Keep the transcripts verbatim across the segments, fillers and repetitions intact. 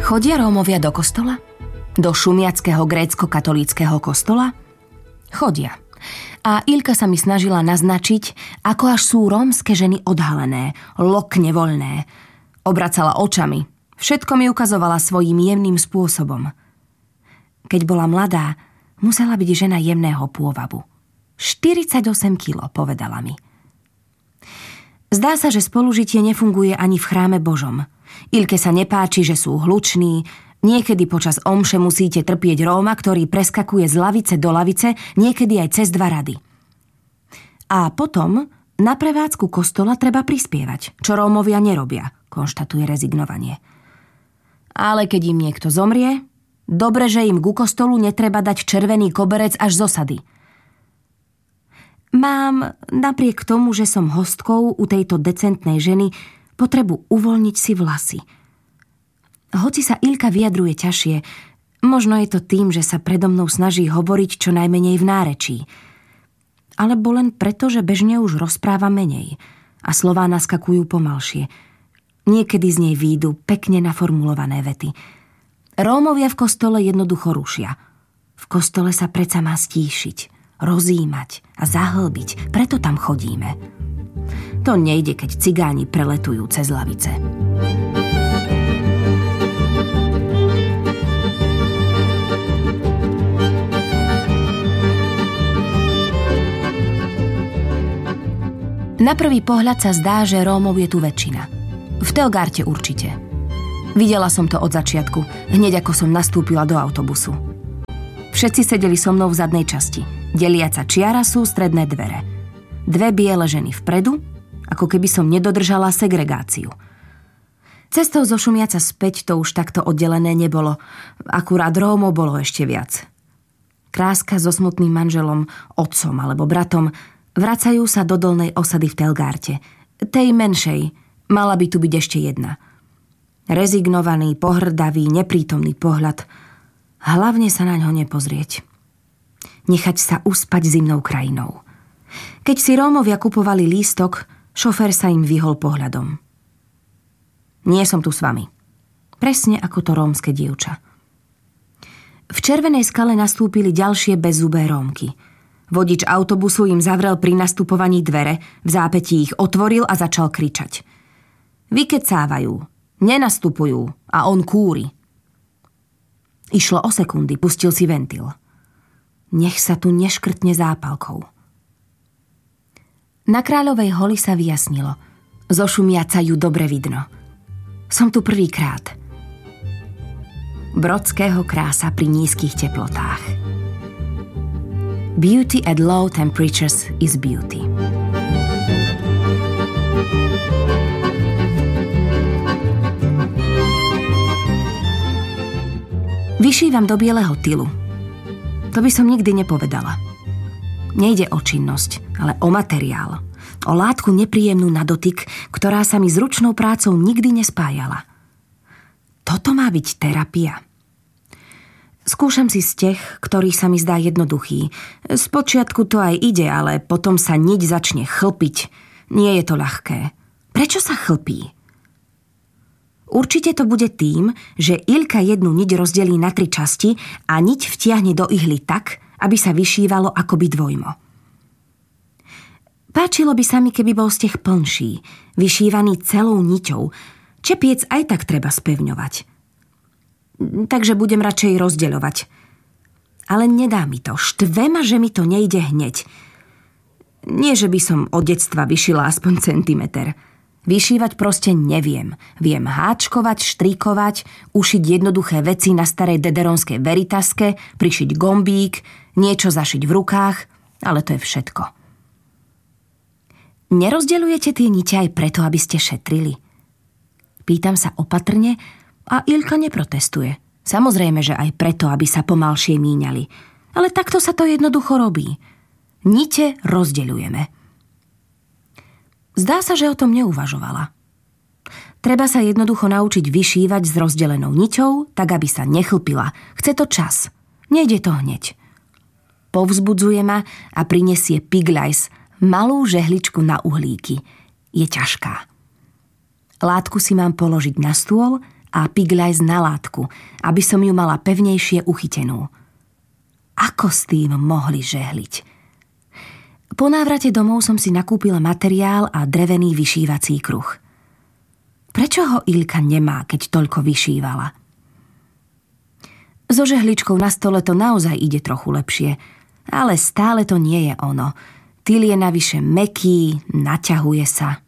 Chodia Rómovia do kostola? Do šumiackého grécko-katolíckeho kostola? Chodia. A Ilka sa mi snažila naznačiť, ako až sú rómske ženy odhalené, lokne voľné. Obracala očami. Všetko mi ukazovala svojím jemným spôsobom. Keď bola mladá, musela byť žena jemného pôvabu. štyridsaťosem kilogramov, povedala mi. Zdá sa, že spolužitie nefunguje ani v chráme Božom. Ilke sa nepáči, že sú hluční. Niekedy počas omše musíte trpieť Róma, ktorý preskakuje z lavice do lavice, niekedy aj cez dva rady. A potom na prevádzku kostola treba prispievať, čo Rómovia nerobia, konštatuje rezignovanie. Ale keď im niekto zomrie, dobre, že im ku kostolu netreba dať červený koberec až z osady. Mám, napriek tomu, že som hostkou u tejto decentnej ženy, potrebu uvoľniť si vlasy. Hoci sa Ilka vyjadruje ťažšie, možno je to tým, že sa predo mnou snaží hovoriť čo najmenej v nárečí. Alebo len preto, že bežne už rozpráva menej a slová naskakujú pomalšie. Niekedy z nej výjdu pekne naformulované vety. Rómovia v kostole jednoducho rušia. V kostole sa predsa má stíšiť, rozímať a zahlbiť, preto tam chodíme. To nejde, keď cigáni preletujú cez lavice. Na prvý pohľad sa zdá, že Rómov je tu väčšina. V Telgárte určite. Videla som to od začiatku, hneď ako som nastúpila do autobusu. Všetci sedeli so mnou v zadnej časti. Deliaca čiara sú stredné dvere. Dve biele ženy vpredu, ako keby som nedodržala segregáciu. Cestou zo Šumiaca späť to už takto oddelené nebolo. Akurát Rómov bolo ešte viac. Kráska so smutným manželom, otcom alebo bratom vracajú sa do dolnej osady v Telgárte. Tej menšej, mala by tu byť ešte jedna. Rezignovaný, pohrdavý, neprítomný pohľad. Hlavne sa na ňo nepozrieť. Nechať sa uspať zimnou krajinou. Keď si Rómovia kupovali lístok, šofér sa im vyhol pohľadom. Nie som tu s vami. Presne ako to rómske dievča. V Červenej Skale nastúpili ďalšie bezzubé Rómky. Vodič autobusu im zavrel pri nastupovaní dvere, v zápätí ich otvoril a začal kričať. Vykecávajú, nenastupujú a on kúri. Išlo o sekundy, pustil si ventil. Nech sa tu neškrtne zápalkou. Na Kráľovej holi sa vyjasnilo. Zo Šumiaca ju dobre vidno. Som tu prvýkrát. Brodského krása pri nízkych teplotách. Beauty at low temperatures is beauty. Vyšívam do bieleho tylu. To by som nikdy nepovedala. Nejde o činnosť, ale o materiál. O látku nepríjemnú na dotyk, ktorá sa mi s ručnou prácou nikdy nespájala. Toto má byť terapia. Skúšam si steh, ktorý sa mi zdá jednoduchý. Spočiatku to aj ide, ale potom sa niť začne chlpiť. Nie je to ľahké. Prečo sa chlpí? Určite to bude tým, že Ilka jednu niť rozdelí na tri časti a niť vtiahne do ihly tak, aby sa vyšívalo akoby dvojmo. Páčilo by sa mi, keby bol steh plnší, vyšívaný celou niťou. Čepiec aj tak treba spevňovať. Takže budem radšej rozdeľovať. Ale nedá mi to. Štve ma, že mi to nejde hneď. Nie, že by som od detstva vyšila aspoň centimeter. Vyšívať proste neviem. Viem háčkovať, štrikovať, ušiť jednoduché veci na starej dederonskej veritaske, prišiť gombík, niečo zašiť v rukách, ale to je všetko. Nerozdeľujete tie nite aj preto, aby ste šetrili? Pýtam sa opatrne a Ilka neprotestuje. Samozrejme, že aj preto, aby sa pomalšie míňali. Ale takto sa to jednoducho robí. Nite rozdeľujeme. Zdá sa, že o tom neuvažovala. Treba sa jednoducho naučiť vyšívať s rozdelenou niťou, tak aby sa nechlpila. Chce to čas. Nejde to hneď. Povzbudzuje ma a prinesie piglajs, malú žehličku na uhlíky. Je ťažká. Látku si mám položiť na stôl a pigľajs na látku, aby som ju mala pevnejšie uchytenú. Ako s tým mohli žehliť? Po návrate domov som si nakúpila materiál a drevený vyšívací kruh. Prečo ho Ilka nemá, keď toľko vyšívala? So žehličkou na stole to naozaj ide trochu lepšie, ale stále to nie je ono. Tyl je navyše mäkký, naťahuje sa.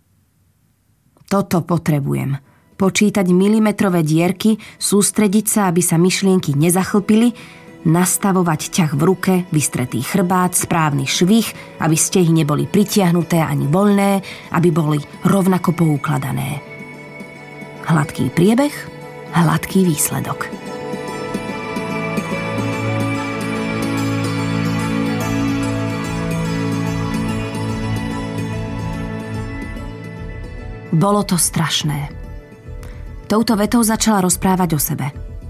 Toto potrebujem. Počítať milimetrové dierky, sústrediť sa, aby sa myšlienky nezachlpili, nastavovať ťah v ruke, vystretý chrbát, správny švih, aby stehy neboli pritiahnuté ani voľné, aby boli rovnako poukladané. Hladký priebeh, hladký výsledok. Bolo to strašné. Touto vetou začala rozprávať o sebe.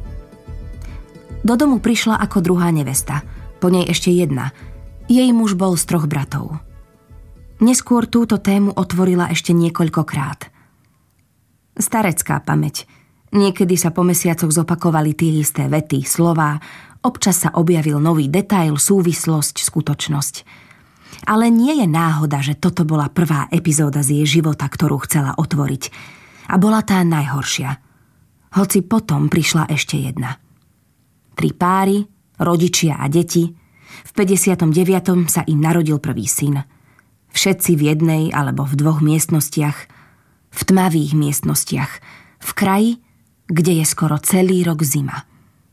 Do domu prišla ako druhá nevesta, po nej ešte jedna. Jej muž bol z troch bratov. Neskôr túto tému otvorila ešte niekoľkokrát. Starecká pamäť. Niekedy sa po mesiacoch zopakovali tie isté vety, slová, občas sa objavil nový detail, súvislosť, skutočnosť. Ale nie je náhoda, že toto bola prvá epizóda z jej života, ktorú chcela otvoriť. A bola tá najhoršia. Hoci potom prišla ešte jedna. Tri páry, rodičia a deti. V päťdesiatom deviatom sa im narodil prvý syn. Všetci v jednej alebo v dvoch miestnostiach. V tmavých miestnostiach. V kraji, kde je skoro celý rok zima.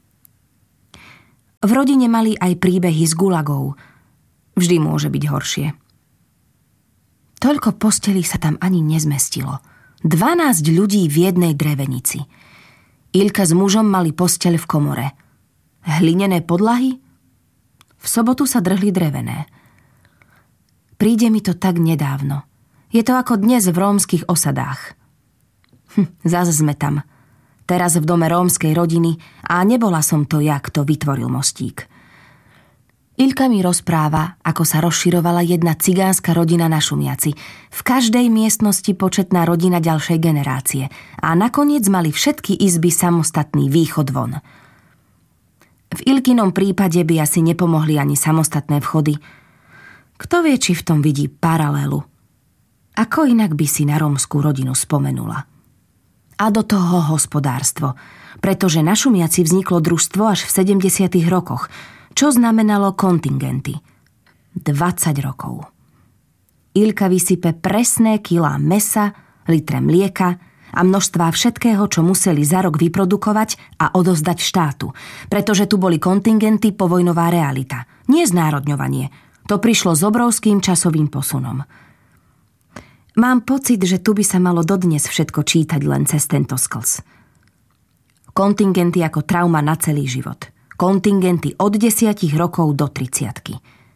V rodine mali aj príbehy z gulagov. Vždy môže byť horšie. Toľko postelí sa tam ani nezmestilo. Dvanásť ľudí v jednej drevenici. Ilka s mužom mali posteľ v komore. Hlinené podlahy? V sobotu sa drhli drevené. Príde mi to tak nedávno. Je to ako dnes v rómskych osadách. Hm, zase sme tam. Teraz v dome rómskej rodiny a nebola som to ja, kto vytvoril mostík. Ilka mi rozpráva, ako sa rozširovala jedna cigánska rodina na Šumiaci. V každej miestnosti početná rodina ďalšej generácie a nakoniec mali všetky izby samostatný východ von. V Ilkinom prípade by asi nepomohli ani samostatné vchody. Kto vie, či v tom vidí paralelu? Ako inak by si na rómskú rodinu spomenula? A do toho hospodárstvo, pretože na Šumiaci vzniklo družstvo až v sedemdesiatych rokoch, čo znamenalo kontingenty. dvadsať rokov. Ilka vysype presné kilá mesa, litre mlieka a množstvá všetkého, čo museli za rok vyprodukovať a odozdať štátu, pretože tu boli kontingenty, povojnová realita. Nie znárodňovanie. To prišlo s obrovským časovým posunom. Mám pocit, že tu by sa malo dodnes všetko čítať len cez tento sklz. Kontingenty ako trauma na celý život. Kontingenty od desiatich rokov do tridsiatky.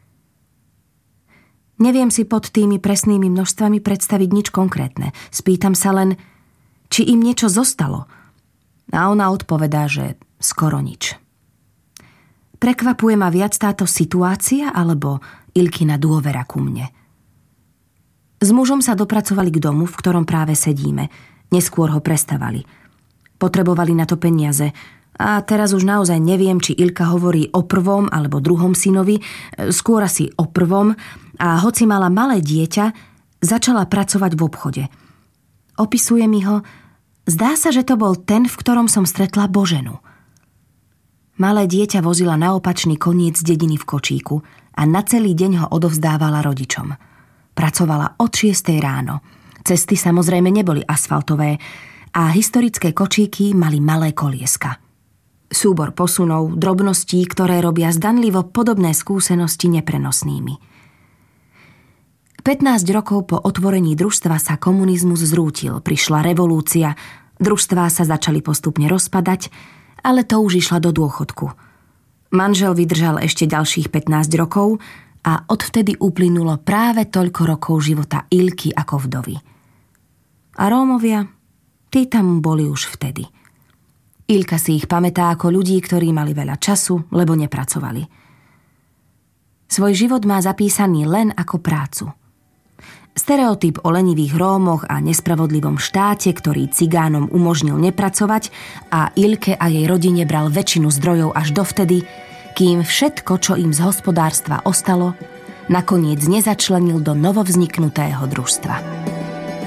Neviem si pod tými presnými množstvami predstaviť nič konkrétne. Spýtam sa len, či im niečo zostalo. A ona odpovedá, že skoro nič. Prekvapuje ma viac táto situácia alebo Ilkina dôvera ku mne. S mužom sa dopracovali k domu, v ktorom práve sedíme. Neskôr ho prestavali. Potrebovali na to peniaze. A teraz už naozaj neviem, či Ilka hovorí o prvom alebo druhom synovi, skôr asi o prvom, a hoci mala malé dieťa, začala pracovať v obchode. Opisuje mi ho, zdá sa, že to bol ten, v ktorom som stretla Boženu. Malé dieťa vozila na opačný koniec dediny v kočíku a na celý deň ho odovzdávala rodičom. Pracovala od šiestej ráno. Cesty samozrejme neboli asfaltové a historické kočíky mali malé kolieska. Súbor posunov, drobností, ktoré robia zdanlivo podobné skúsenosti neprenosnými. pätnásť rokov po otvorení družstva sa komunizmus zrútil, prišla revolúcia, družstvá sa začali postupne rozpadať, ale to už išla do dôchodku. Manžel vydržal ešte ďalších pätnásť rokov a odvtedy uplynulo práve toľko rokov života Ilky ako vdovy. A Rómovia, tí tam boli už vtedy. Ilka si ich pamätá ako ľudí, ktorí mali veľa času, lebo nepracovali. Svoj život má zapísaný len ako prácu. Stereotyp o lenivých Rómoch a nespravodlivom štáte, ktorý cigánom umožnil nepracovať a Ilke a jej rodine bral väčšinu zdrojov až dovtedy, kým všetko, čo im z hospodárstva ostalo, nakoniec nezačlenil do novovzniknutého družstva.